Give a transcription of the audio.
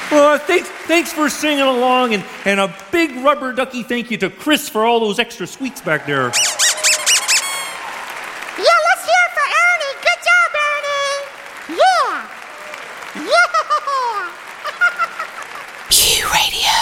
Thanks for singing along, and a big rubber ducky thank you to Chris for all those extra sweets back there.